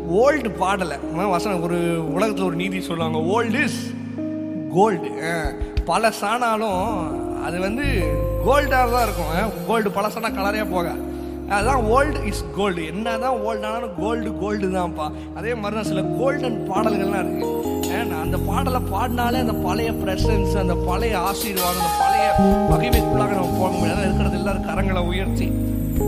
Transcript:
Old பாடலை வசனம். ஒரு உலகத்தில் ஒரு நீதி சொல்லுவாங்க, ஓல்டு இஸ் கோல்டு. பழசானாலும் அது வந்து கோல்டாக தான் இருக்கும். கோல்டு பழசானா கலரே போக, அதுதான் ஓல்டு இஸ் கோல்டு. என்ன தான் ஓல்டு ஆனாலும் கோல்டு கோல்டு தான்ப்பா. அதே மாதிரி தான் சில கோல்டன் பாடல்கள்லாம் இருக்குது. அந்த பாடலை பாடினாலே அந்த பழைய ப்ரெசன்ஸ், அந்த பழைய ஆசீர்வாதம், அந்த பழைய மகிமைக்குள்ளாக நம்ம போக முடியாது. இருக்கிறது எல்லாரும் கரங்களை உயர்த்தி